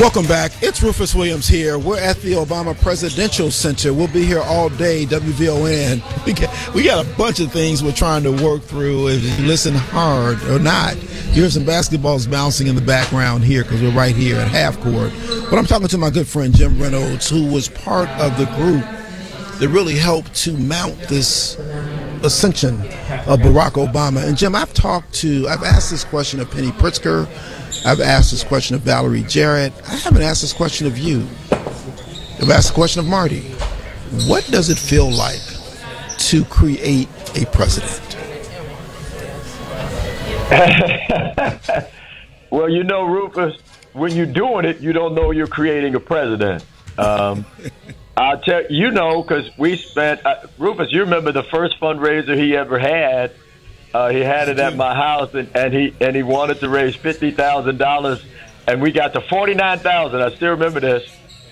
Welcome back. It's Rufus Williams here. We're at the Obama Presidential Center. We'll be here all day, WVON. We got a bunch of things we're trying to work through. If you listen hard or not, you hear some basketballs bouncing in the background here because we're right here at half court. But I'm talking to my good friend Jim Reynolds, who was part of the group that really helped to mount this ascension of Barack Obama. And Jim, I've asked this question of Penny Pritzker. I've asked this question of Valerie Jarrett. I haven't asked this question of you. I've asked the question of Marty. What does it feel like to create a president? Well, Rufus, when you're doing it, you don't know you're creating a president. I'll tell you, because we spent, Rufus, you remember the first fundraiser he ever had. He had it at my house, and he wanted to raise $50,000, and we got to $49,000. I still remember this,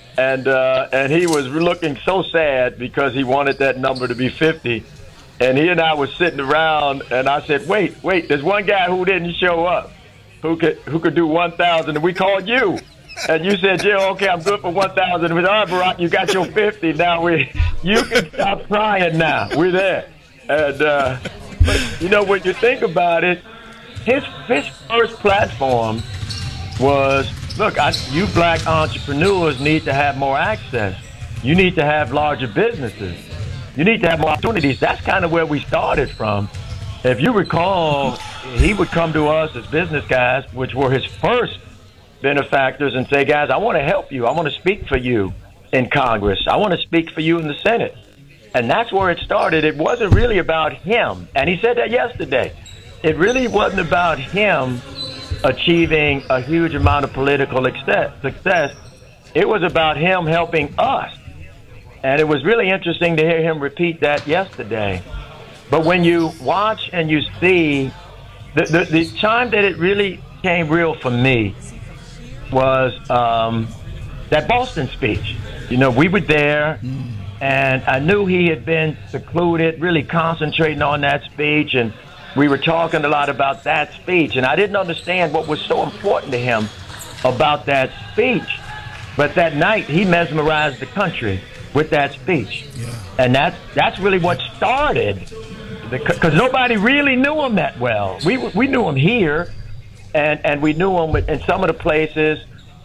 and he was looking so sad because he wanted that number to be 50. And he and I was sitting around, and I said, "Wait, there's one guy who didn't show up, who could do 1,000, and we called you." And you said, "Yeah, okay, I'm good for 1,000." And we said, "All right, Barack, you got your 50. Now you can stop crying now. We're there." And but when you think about it, his first platform was, look, you black entrepreneurs need to have more access. You need to have larger businesses. You need to have more opportunities. That's kind of where we started from. If you recall, he would come to us as business guys, which were his first benefactors, and say, "Guys, I want to help you. I want to speak for you in Congress. I want to speak for you in the Senate." And that's where it started. It wasn't really about him. And he said that yesterday. It really wasn't about him achieving a huge amount of political success. It was about him helping us. And it was really interesting to hear him repeat that yesterday. But when you watch and you see, the time that it really came real for me was that Boston speech. We were there. And I knew he had been secluded, really concentrating on that speech. And we were talking a lot about that speech. And I didn't understand what was so important to him about that speech. But that night, he mesmerized the country with that speech. Yeah. And that's really what started. Because nobody really knew him that well. We knew him here. And we knew him in some of the places,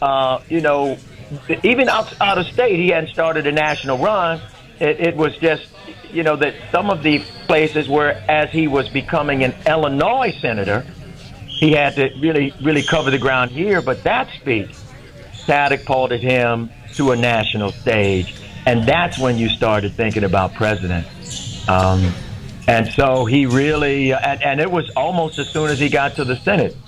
even out of state, he hadn't started a national run. It was just, that some of the places where, as he was becoming an Illinois senator, he had to really, really cover the ground here. But that speech catapulted him to a national stage. And that's when you started thinking about president. And so he really, and it was almost as soon as he got to the Senate.